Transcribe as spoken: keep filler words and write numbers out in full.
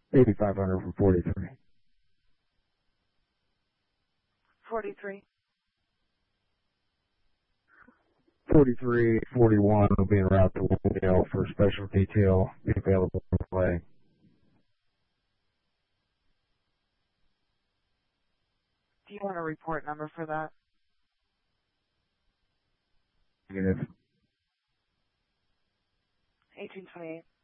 eighty-five hundred for forty-three. forty-three. forty-three forty-one will be en route to Wendell for special detail, be available for play. Do you want a report number for that? Negative. eighteen twenty-eight.